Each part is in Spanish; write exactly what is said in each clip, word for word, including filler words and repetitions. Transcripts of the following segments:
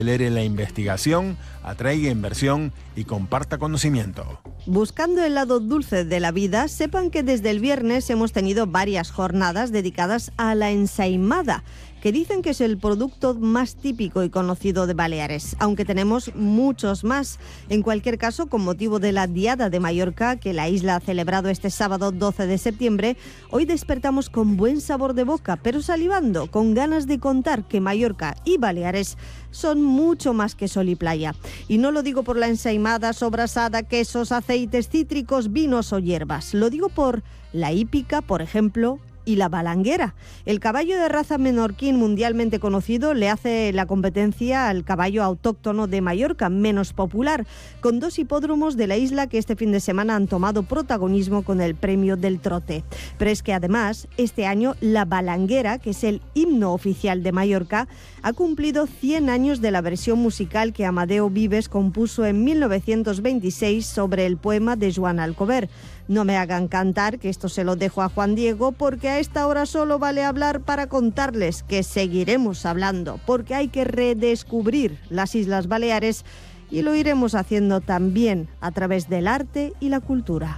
Acelere la investigación, atraiga inversión y comparta conocimiento. Buscando el lado dulce de la vida, sepan que desde el viernes hemos tenido varias jornadas dedicadas a la ensaimada, que dicen que es el producto más típico y conocido de Baleares, aunque tenemos muchos más. En cualquier caso, con motivo de la Diada de Mallorca, que la isla ha celebrado este sábado doce de septiembre, hoy despertamos con buen sabor de boca, pero salivando, con ganas de contar que Mallorca y Baleares son mucho más que sol y playa. Y no lo digo por la ensaimada, sobrasada, quesos, aceites cítricos, vinos o hierbas. Lo digo por la hípica, por ejemplo, y la balanguera. El caballo de raza menorquín mundialmente conocido le hace la competencia al caballo autóctono de Mallorca, menos popular, con dos hipódromos de la isla que este fin de semana han tomado protagonismo con el premio del trote. Pero es que además, este año la balanguera, que es el himno oficial de Mallorca, ha cumplido cien años de la versión musical que Amadeo Vives compuso en mil novecientos veintiséis sobre el poema de Joan Alcover. No me hagan cantar, que esto se lo dejo a Juan Diego, porque a esta hora solo vale hablar para contarles que seguiremos hablando, porque hay que redescubrir las Islas Baleares y lo iremos haciendo también a través del arte y la cultura.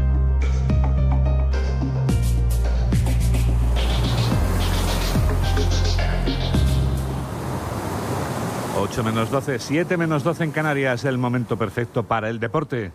ocho menos doce, siete menos doce en Canarias, el momento perfecto para el deporte.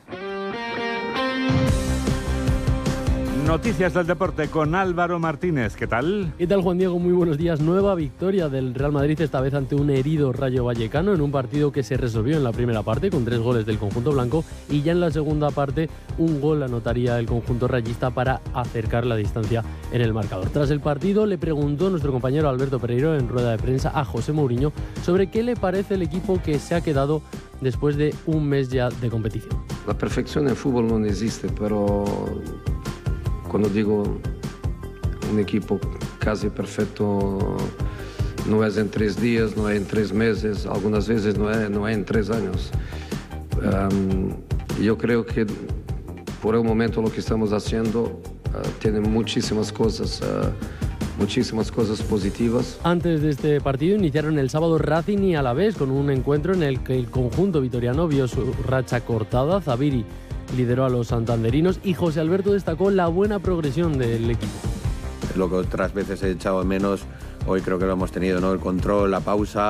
Noticias del deporte con Álvaro Martínez. ¿Qué tal? ¿Qué tal, Juan Diego? Muy buenos días. Nueva victoria del Real Madrid, esta vez ante un herido Rayo Vallecano, en un partido que se resolvió en la primera parte con tres goles del conjunto blanco, y ya en la segunda parte un gol anotaría el conjunto rayista para acercar la distancia en el marcador. Tras el partido le preguntó nuestro compañero Alberto Pereiro en rueda de prensa a José Mourinho sobre qué le parece el equipo que se ha quedado después de un mes ya de competición. La perfección en fútbol no existe, pero cuando digo un equipo casi perfecto, no es en tres días, no es en tres meses, algunas veces no es, no es en tres años. Um, yo creo que por el momento lo que estamos haciendo uh, tiene muchísimas cosas, uh, muchísimas cosas positivas. Antes de este partido iniciaron el sábado Racing y Alavés, con un encuentro en el que el conjunto vitoriano vio su racha cortada. Zabiri lideró a los santanderinos y José Alberto destacó la buena progresión del equipo. Lo que otras veces he echado de menos, hoy creo que lo hemos tenido, ¿no? El control, la pausa,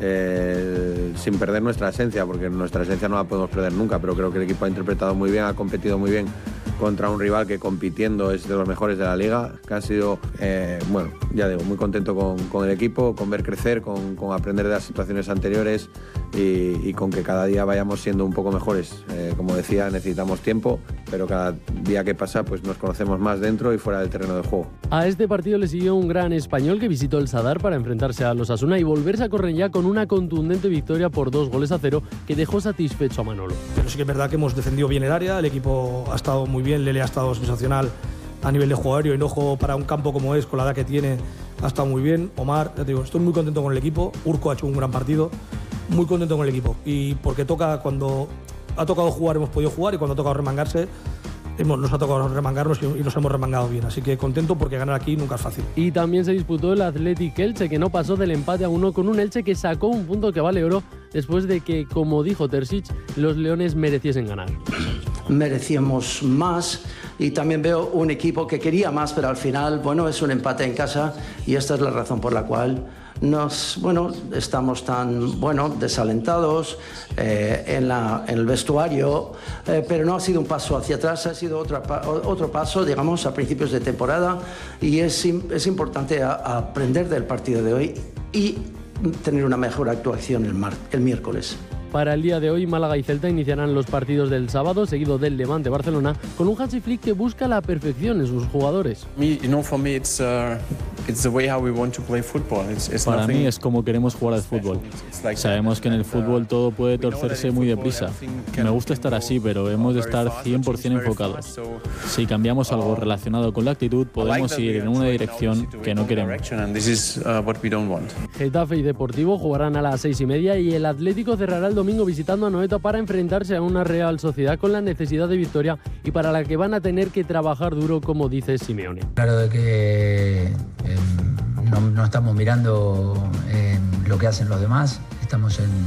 eh, sin perder nuestra esencia, porque nuestra esencia no la podemos perder nunca, pero creo que el equipo ha interpretado muy bien, ha competido muy bien contra un rival que compitiendo es de los mejores de la liga, que ha sido, eh, bueno, ya digo, muy contento con, con el equipo, con ver crecer, con, con aprender de las situaciones anteriores y, y con que cada día vayamos siendo un poco mejores. Eh, como decía, necesitamos tiempo, pero cada día que pasa pues nos conocemos más dentro y fuera del terreno de juego. A este partido le siguió un gran español que visitó el Sadar para enfrentarse a los Osasuna y volverse a Cornellá con una contundente victoria por dos goles a cero que dejó satisfecho a Manolo. Pero sí que es verdad que hemos defendido bien el área, el equipo ha estado muy bien, Lele ha estado sensacional a nivel de juego aéreo, y Hinojo para un campo como es, con la edad que tiene, ha estado muy bien. Omar, ya te digo, estoy muy contento con el equipo. Urco ha hecho un gran partido, muy contento con el equipo, y porque toca, cuando ha tocado jugar hemos podido jugar, y cuando ha tocado remangarse hemos, nos ha tocado remangarnos y nos hemos remangado bien, así que contento porque ganar aquí nunca es fácil. Y también se disputó el Athletic Elche, que no pasó del empate a uno con un Elche que sacó un punto que vale oro después de que, como dijo Terzic, los leones mereciesen ganar. Merecíamos más y también veo un equipo que quería más, pero al final, bueno, es un empate en casa y esta es la razón por la cual nos, bueno, estamos tan, bueno, desalentados eh, en, la, en el vestuario, eh, pero no ha sido un paso hacia atrás, ha sido otra, otro paso, digamos, a principios de temporada, y es, es importante a, a aprender del partido de hoy y tener una mejor actuación el, mar, el miércoles. Para el día de hoy, Málaga y Celta iniciarán los partidos del sábado, seguido del Levante-Barcelona, con un Hansi Flick que busca la perfección en sus jugadores. Me, you know, for me it's, uh, it's the way how we want to play football. It's, it's Para mí es como queremos jugar al fútbol. Sabemos que en el fútbol todo puede torcerse muy deprisa. Me gusta estar así, pero hemos de estar cien por ciento enfocados. Si cambiamos algo relacionado con la actitud, podemos ir en una dirección que no queremos. Getafe y Deportivo jugarán a las seis y media y el Atlético cerrará el domingo visitando a Anoeta para enfrentarse a una Real Sociedad con la necesidad de victoria y para la que van a tener que trabajar duro, como dice Simeone. Claro de que eh, no, no estamos mirando eh, lo que hacen los demás, estamos en